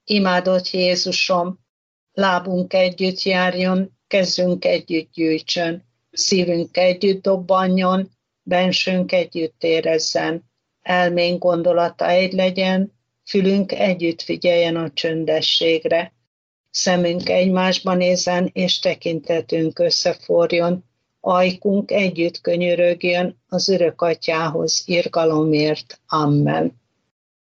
Imádott Jézusom, lábunk együtt járjon, kezünk együtt gyűjtsön, szívünk együtt dobbanjon, bensőnk együtt érezzen, elménk gondolata egy legyen, fülünk együtt figyeljen a csöndességre, szemünk egymásba nézzen, és tekintetünk összeforjon, ajkunk együtt könyörögjön az Örök Atyához irgalomért. Amen.